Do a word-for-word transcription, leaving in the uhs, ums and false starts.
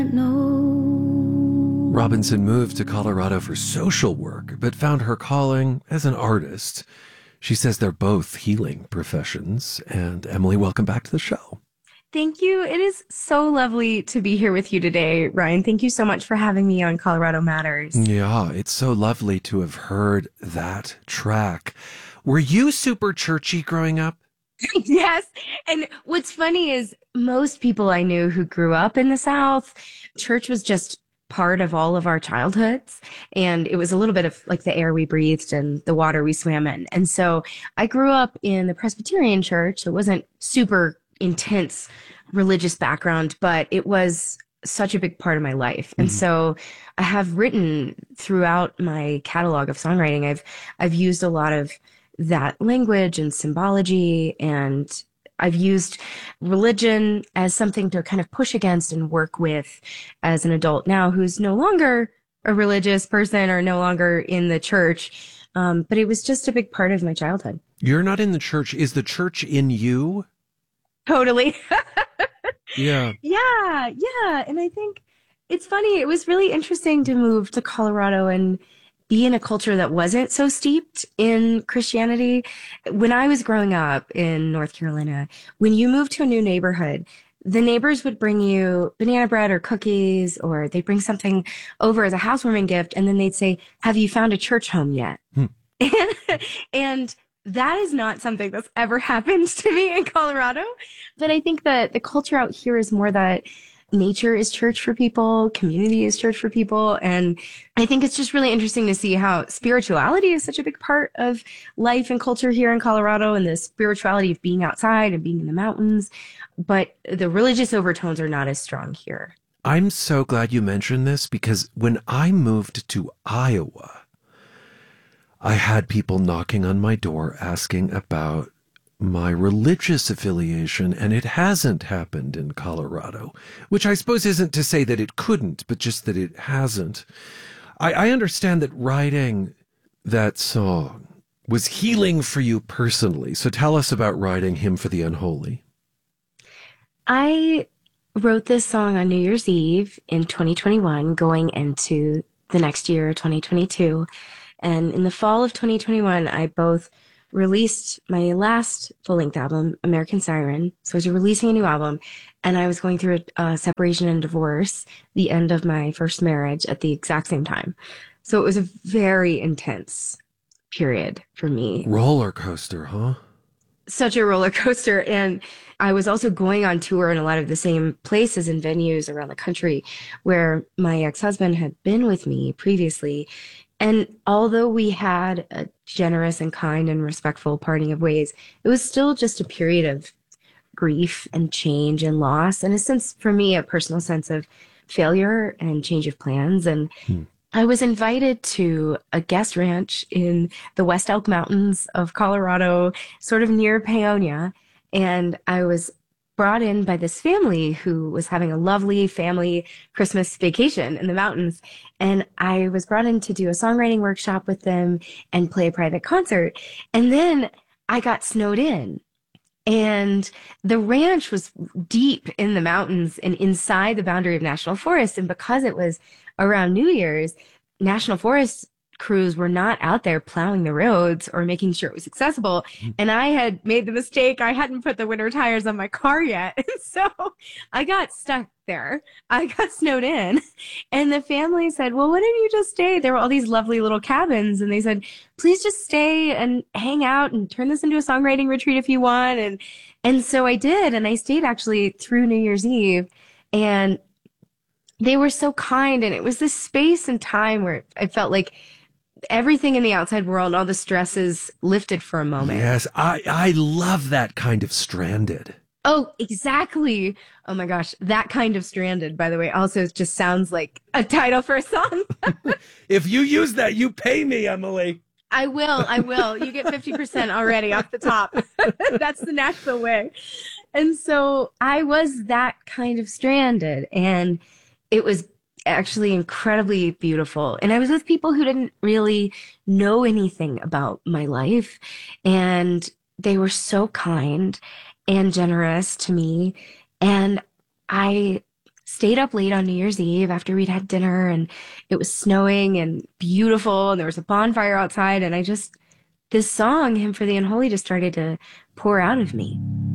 Robinson moved to Colorado for social work, but found her calling as an artist. She says they're both healing professions. And Emily, welcome back to the show. Thank you. It is so lovely to be here with you today, Ryan. Thank you so much for having me on Colorado Matters. Yeah, it's so lovely to have heard that track. Were you super churchy growing up? Yes. And what's funny is most people I knew who grew up in the South, church was just part of all of our childhoods. And it was a little bit of like the air we breathed and the water we swam in. And so I grew up in the Presbyterian church. It wasn't super intense religious background, but it was such a big part of my life. And Mhm. so I have written throughout my catalog of songwriting, I've I've used a lot of that language and symbology, and I've used religion as something to kind of push against and work with as an adult now who's no longer a religious person or no longer in the church. Um, but it was just a big part of my childhood. You're not in the church. Is the church in you? Totally. Yeah. Yeah, yeah. And I think it's funny. It was really interesting to move to Colorado and be in a culture that wasn't so steeped in Christianity. When I was growing up in North Carolina, when you moved to a new neighborhood, the neighbors would bring you banana bread or cookies, or they'd bring something over as a housewarming gift, and then they'd say, "Have you found a church home yet?" Hmm. And, and that is not something that's ever happened to me in Colorado. But I think that the culture out here is more that nature is church for people, community is church for people. And I think it's just really interesting to see how spirituality is such a big part of life and culture here in Colorado, and the spirituality of being outside and being in the mountains. But the religious overtones are not as strong here. I'm so glad you mentioned this, because when I moved to Iowa, I had people knocking on my door asking about my religious affiliation, and it hasn't happened in Colorado, which I suppose isn't to say that it couldn't, but just that it hasn't. I, I understand that writing that song was healing for you personally. So tell us about writing Hymn for the Unholy. I wrote this song on New Year's Eve in twenty twenty-one, going into the next year, twenty twenty-two. And in the fall of twenty twenty-one, I both released my last full-length album, American Siren. So I was releasing a new album, and I was going through a, a separation and divorce, the end of my first marriage at the exact same time. So it was a very intense period for me. Roller coaster, huh? Such a roller coaster. And I was also going on tour in a lot of the same places and venues around the country where my ex-husband had been with me previously. And although we had a generous and kind and respectful parting of ways, it was still just a period of grief and change and loss, and a sense, for me, a personal sense of failure and change of plans. And Hmm. I was invited to a guest ranch in the West Elk Mountains of Colorado, sort of near Paonia. And I was brought in by this family who was having a lovely family Christmas vacation in the mountains. And I was brought in to do a songwriting workshop with them and play a private concert. And then I got snowed in. And the ranch was deep in the mountains and inside the boundary of National Forest. And because it was around New Year's, National Forest crews were not out there plowing the roads or making sure it was accessible. And I had made the mistake. I hadn't put the winter tires on my car yet. And so I got stuck there. I got snowed in. And the family said, "Well, why don't you just stay?" There were all these lovely little cabins. And they said, "Please just stay and hang out and turn this into a songwriting retreat if you want." And, and so I did. And I stayed actually through New Year's Eve. And they were so kind. And it was this space and time where I felt like everything in the outside world, all the stresses lifted for a moment. Yes, I, I love that kind of stranded. Oh, exactly. Oh my gosh. That kind of stranded, by the way, also just sounds like a title for a song. If you use that, you pay me, Emily. I will. I will. You get fifty percent already off the top. That's the natural way. And so I was that kind of stranded, and it was actually incredibly beautiful. And I was with people who didn't really know anything about my life, and they were so kind and generous to me. And I stayed up late on New Year's Eve after we'd had dinner and it was snowing and beautiful and there was a bonfire outside and I just this song, Hymn for the Unholy, just started to pour out of me.